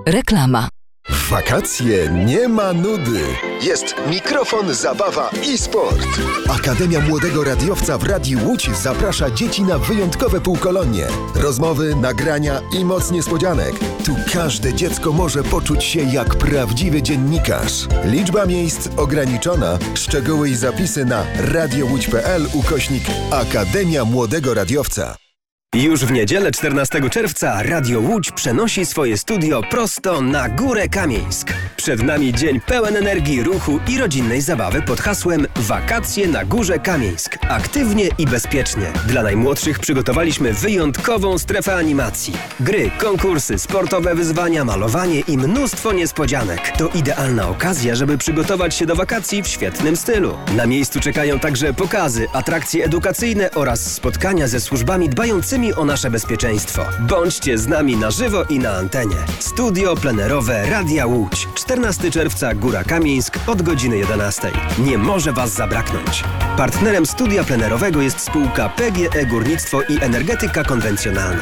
Reklama. W wakacje nie ma nudy. Jest mikrofon, zabawa i sport. Akademia Młodego Radiowca w Radiu Łódź zaprasza dzieci na wyjątkowe półkolonie. Rozmowy, nagrania i moc niespodzianek. Tu każde dziecko może poczuć się jak prawdziwy dziennikarz. Liczba miejsc ograniczona. Szczegóły i zapisy na radiołódź.pl/Akademia Młodego Radiowca. Już w niedzielę 14 czerwca Radio Łódź przenosi swoje studio prosto na Górę Kamieńsk. Przed nami dzień pełen energii, ruchu i rodzinnej zabawy pod hasłem Wakacje na Górze Kamieńsk. Aktywnie i bezpiecznie. Dla najmłodszych przygotowaliśmy wyjątkową strefę animacji. Gry, konkursy, sportowe wyzwania, malowanie i mnóstwo niespodzianek. To idealna okazja, żeby przygotować się do wakacji w świetnym stylu. Na miejscu czekają także pokazy, atrakcje edukacyjne oraz spotkania ze służbami dbającymi o nasze bezpieczeństwo. Bądźcie z nami na żywo i na antenie. Studio plenerowe Radia Łódź. 14 czerwca Góra Kamieńsk od godziny 11. Nie może Was zabraknąć. Partnerem studia plenerowego jest spółka PGE Górnictwo i Energetyka Konwencjonalna.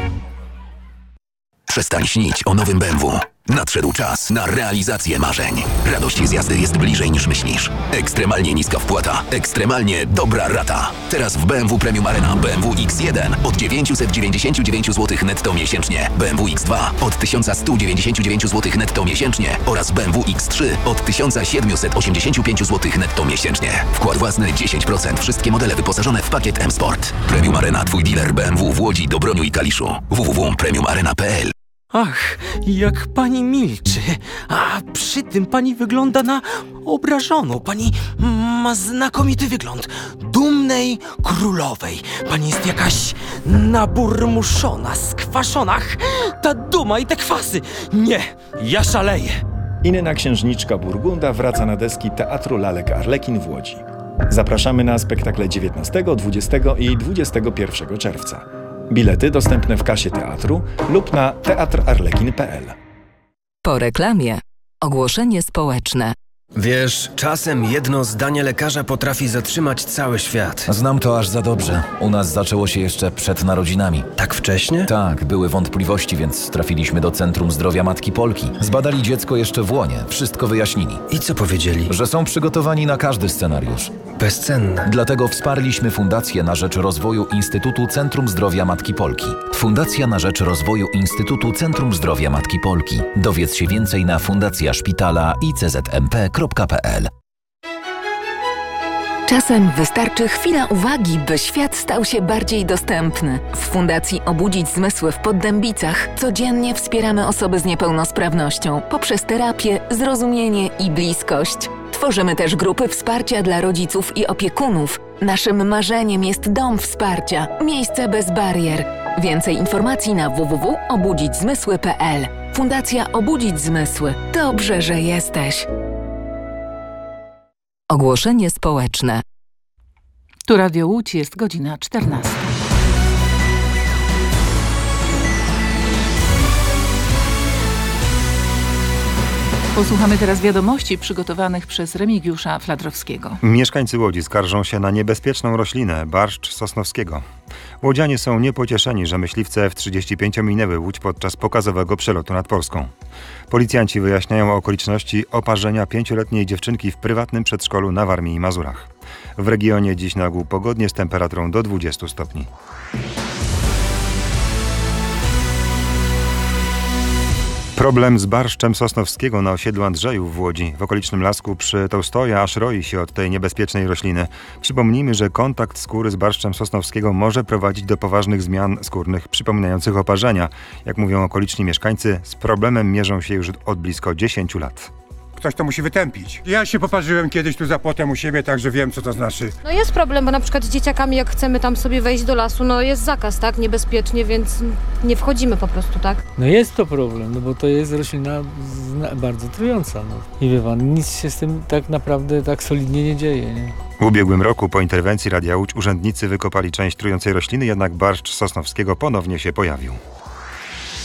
Przestań śnić o nowym BMW. Nadszedł czas na realizację marzeń. Radość z jazdy jest bliżej niż myślisz. Ekstremalnie niska wpłata, ekstremalnie dobra rata. Teraz w BMW Premium Arena BMW X1 od 999 zł netto miesięcznie, BMW X2 od 1199 zł netto miesięcznie oraz BMW X3 od 1785 zł netto miesięcznie. Wkład własny 10%. Wszystkie modele wyposażone w pakiet M-Sport. Premium Arena, twój dealer BMW w Łodzi, Dobroniu i Kaliszu. www.premiumarena.pl. Ach, jak pani milczy, a przy tym pani wygląda na obrażoną. Pani ma znakomity wygląd dumnej królowej. Pani jest jakaś naburmuszona, skwaszona. Ach, ta duma i te kwasy. Nie, ja szaleję. Inna księżniczka Burgunda wraca na deski Teatru Lalek Arlekin w Łodzi. Zapraszamy na spektakle 19, 20 i 21 czerwca. Bilety dostępne w kasie teatru lub na teatrarlekin.pl. Po reklamie ogłoszenie społeczne. Wiesz, czasem jedno zdanie lekarza potrafi zatrzymać cały świat. Znam to aż za dobrze. U nas zaczęło się jeszcze przed narodzinami. Tak wcześnie? Tak, były wątpliwości, więc trafiliśmy do Centrum Zdrowia Matki Polki. Zbadali dziecko jeszcze w łonie, wszystko wyjaśnili. I co powiedzieli? Że są przygotowani na każdy scenariusz. Bezcenne. Dlatego wsparliśmy Fundację na rzecz rozwoju Instytutu Centrum Zdrowia Matki Polki. Fundacja na rzecz rozwoju Instytutu Centrum Zdrowia Matki Polki. Dowiedz się więcej na fundacjaszpitala.iczmp.pl. Czasem wystarczy chwila uwagi, by świat stał się bardziej dostępny. W Fundacji Obudzić Zmysły w Poddębicach codziennie wspieramy osoby z niepełnosprawnością poprzez terapię, zrozumienie i bliskość. Tworzymy też grupy wsparcia dla rodziców i opiekunów. Naszym marzeniem jest dom wsparcia, miejsce bez barier. Więcej informacji na www.obudzićzmysły.pl. Fundacja Obudzić Zmysły. Dobrze, że jesteś. Ogłoszenie społeczne. Tu Radio Łódź, jest godzina 14. Posłuchamy teraz wiadomości przygotowanych przez Remigiusza Fladrowskiego. Mieszkańcy Łodzi skarżą się na niebezpieczną roślinę, barszcz sosnowskiego. Łodzianie są niepocieszeni, że myśliwce F-35 minęły Łódź podczas pokazowego przelotu nad Polską. Policjanci wyjaśniają okoliczności oparzenia 5-letniej dziewczynki w prywatnym przedszkolu na Warmii i Mazurach. W regionie dziś na ogół pogodnie z temperaturą do 20 stopni. Problem z barszczem sosnowskiego na osiedlu Andrzejów w Łodzi. W okolicznym lasku przy Tołstoja aż roi się od tej niebezpiecznej rośliny. Przypomnijmy, że kontakt skóry z barszczem sosnowskiego może prowadzić do poważnych zmian skórnych przypominających oparzenia. Jak mówią okoliczni mieszkańcy, z problemem mierzą się już od blisko 10 lat. Ktoś to musi wytępić. Ja się poparzyłem kiedyś tu za płotem u siebie, także wiem, co to znaczy. No jest problem, bo na przykład z dzieciakami, jak chcemy tam sobie wejść do lasu, no jest zakaz, tak? Niebezpiecznie, więc nie wchodzimy po prostu, tak? No jest to problem, no bo to jest roślina bardzo trująca. No. I wie pan, nic się z tym tak naprawdę tak solidnie nie dzieje, nie? W ubiegłym roku po interwencji Radia Łódź urzędnicy wykopali część trującej rośliny, jednak barszcz sosnowskiego ponownie się pojawił.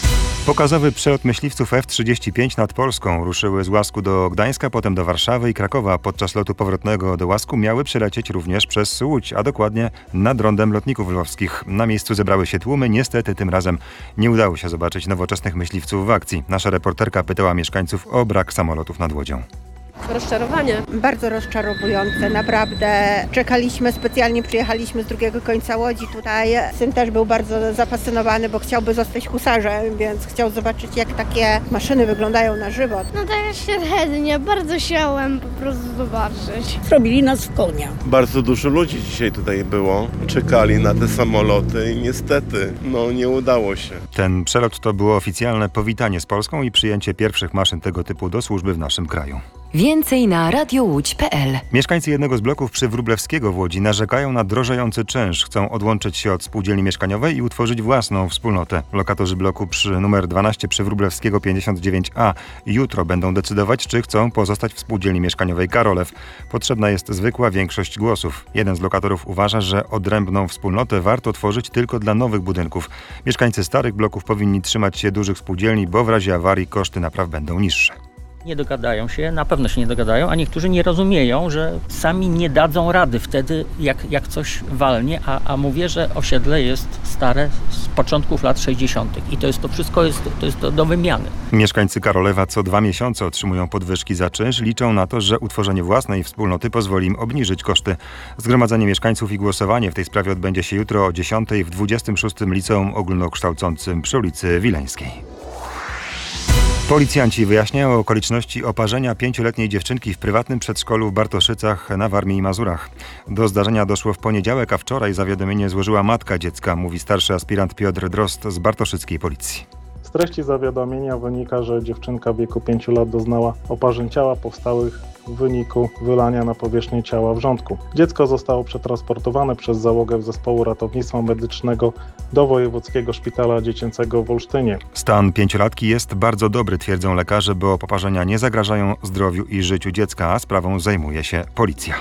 Pokazowy przelot myśliwców F-35 nad Polską ruszyły z Łasku do Gdańska, potem do Warszawy i Krakowa. Podczas lotu powrotnego do Łasku miały przylecieć również przez Łódź, a dokładnie nad rondem lotników lwowskich. Na miejscu zebrały się tłumy. Niestety tym razem nie udało się zobaczyć nowoczesnych myśliwców w akcji. Nasza reporterka pytała mieszkańców o brak samolotów nad Łodzią. Rozczarowanie. Bardzo rozczarowujące, naprawdę. Czekaliśmy, specjalnie przyjechaliśmy z drugiego końca Łodzi tutaj. Syn też był bardzo zapasjonowany, bo chciałby zostać husarzem, więc chciał zobaczyć, jak takie maszyny wyglądają na żywo. No tak średnio, bardzo chciałem po prostu zobaczyć. Zrobili nas w konia. Bardzo dużo ludzi dzisiaj tutaj było. Czekali na te samoloty i niestety, nie udało się. Ten przelot to było oficjalne powitanie z Polską i przyjęcie pierwszych maszyn tego typu do służby w naszym kraju. Więcej na radiołódź.pl. Mieszkańcy jednego z bloków przy Wróblewskiego w Łodzi narzekają na drożejący czynsz. Chcą odłączyć się od spółdzielni mieszkaniowej i utworzyć własną wspólnotę. Lokatorzy bloku numer 12 przy Wróblewskiego 59A jutro będą decydować, czy chcą pozostać w spółdzielni mieszkaniowej Karolew. Potrzebna jest zwykła większość głosów. Jeden z lokatorów uważa, że odrębną wspólnotę warto tworzyć tylko dla nowych budynków. Mieszkańcy starych bloków powinni trzymać się dużych spółdzielni, bo w razie awarii koszty napraw będą niższe. Nie dogadają się, na pewno się nie dogadają, a niektórzy nie rozumieją, że sami nie dadzą rady wtedy, jak coś walnie, a mówię, że osiedle jest stare z początków lat 60. i to wszystko jest do wymiany. Mieszkańcy Karolewa co 2 miesiące otrzymują podwyżki za czynsz. Liczą na to, że utworzenie własnej wspólnoty pozwoli im obniżyć koszty. Zgromadzenie mieszkańców i głosowanie w tej sprawie odbędzie się jutro o 10 w 26. Liceum Ogólnokształcącym przy ulicy Wileńskiej. Policjanci wyjaśniają okoliczności oparzenia 5-letniej dziewczynki w prywatnym przedszkolu w Bartoszycach na Warmii i Mazurach. Do zdarzenia doszło w poniedziałek, a wczoraj zawiadomienie złożyła matka dziecka, mówi starszy aspirant Piotr Drozd z bartoszyckiej policji. Z treści zawiadomienia wynika, że dziewczynka w wieku 5 lat doznała oparzeń ciała powstałych w wyniku wylania na powierzchnię ciała wrzątku. Dziecko zostało przetransportowane przez załogę zespołu ratownictwa medycznego do Wojewódzkiego Szpitala Dziecięcego w Olsztynie. Stan 5-latki jest bardzo dobry, twierdzą lekarze, bo oparzenia nie zagrażają zdrowiu i życiu dziecka, a sprawą zajmuje się policja.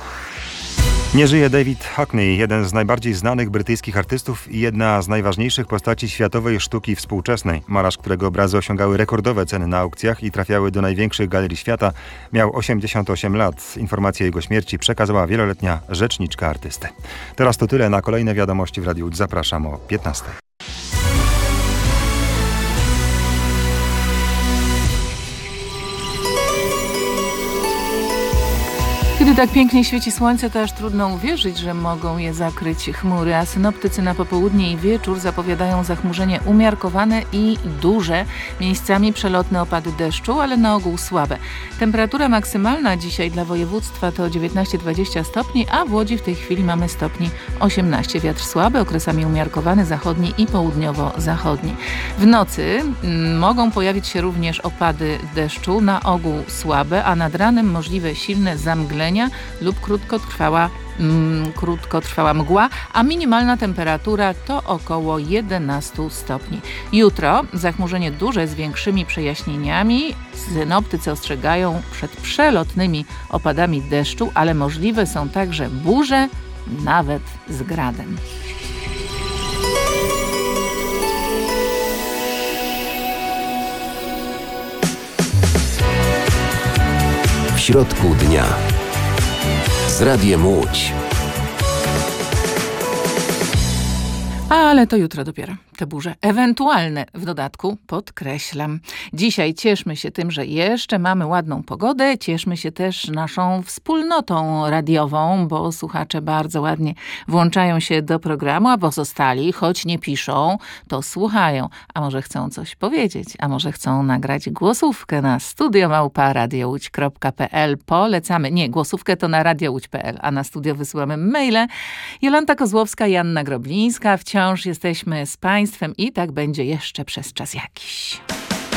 Nie żyje David Hockney, jeden z najbardziej znanych brytyjskich artystów i jedna z najważniejszych postaci światowej sztuki współczesnej. Malarz, którego obrazy osiągały rekordowe ceny na aukcjach i trafiały do największych galerii świata, miał 88 lat. Informację o jego śmierci przekazała wieloletnia rzeczniczka artysty. Teraz to tyle. Na kolejne wiadomości w Radiu Łódź zapraszam o 15. Kiedy tak pięknie świeci słońce, to aż trudno uwierzyć, że mogą je zakryć chmury, a synoptycy na popołudnie i wieczór zapowiadają zachmurzenie umiarkowane i duże, miejscami przelotne opady deszczu, ale na ogół słabe. Temperatura maksymalna dzisiaj dla województwa to 19-20 stopni, a w Łodzi w tej chwili mamy stopni 18. Wiatr słaby, okresami umiarkowany, zachodni i południowo-zachodni. W nocy mogą pojawić się również opady deszczu, na ogół słabe, a nad ranem możliwe silne zamglenia lub krótkotrwała mgła, a minimalna temperatura to około 11 stopni. Jutro zachmurzenie duże z większymi przejaśnieniami. Synoptycy ostrzegają przed przelotnymi opadami deszczu, ale możliwe są także burze, nawet z gradem. W środku dnia z Radiem Łódź. Ale to jutro dopiero, te burze ewentualne w dodatku, podkreślam. Dzisiaj cieszmy się tym, że jeszcze mamy ładną pogodę, cieszmy się też naszą wspólnotą radiową, bo słuchacze bardzo ładnie włączają się do programu, a pozostali, choć nie piszą, to słuchają. A może chcą coś powiedzieć, a może chcą nagrać głosówkę na studio@radiołódź.pl. Polecamy, nie, głosówkę to na radiołódź.pl, a na studio wysyłamy maile. Jolanta Kozłowska, Joanna Groblińska, wciąż jesteśmy z Państwem i tak będzie jeszcze przez czas jakiś.